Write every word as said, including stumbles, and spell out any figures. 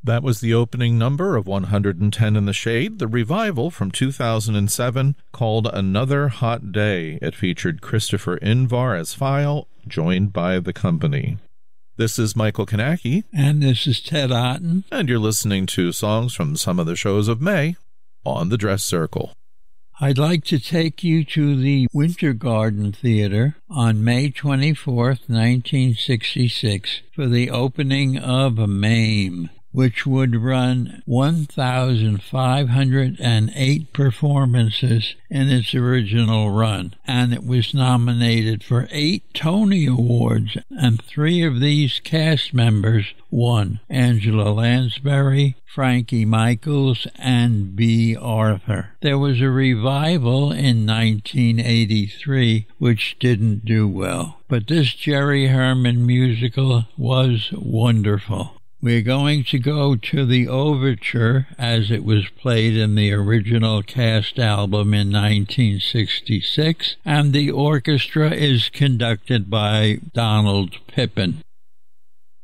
That was the opening number of one hundred ten in the Shade, the revival from two thousand seven called Another Hot Day. It featured Christopher Invar as File, joined by the company. This is Michael Kanaki. And this is Ted Otten. And you're listening to songs from some of the shows of May on the Dress Circle. I'd like to take you to the Winter Garden Theater on May twenty-fourth, nineteen sixty-six, for the opening of MAME, which would run one thousand five hundred eight performances in its original run, and it was nominated for eight Tony Awards, and three of these cast members won: Angela Lansbury, Frankie Michaels, and B. Arthur. There was a revival in nineteen eighty-three, which didn't do well, but this Jerry Herman musical was wonderful. We're going to go to the overture as it was played in the original cast album in nineteen sixty-six, and the orchestra is conducted by Donald Pippin.